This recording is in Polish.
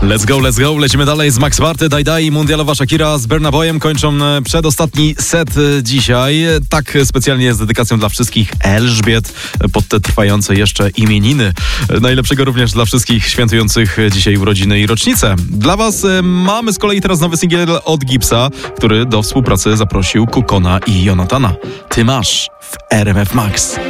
Let's go, lecimy dalej z Max Barty, Daj i mundialowa Shakira z Burna Boyem kończą przedostatni set dzisiaj. Tak specjalnie z dedykacją dla wszystkich Elżbiet pod te trwające jeszcze imieniny. Najlepszego również dla wszystkich świętujących dzisiaj urodziny i rocznice. Dla was mamy z kolei teraz nowy singiel od Gipsa, który do współpracy zaprosił Kukona i Jonathana. Ty masz w RMF Max.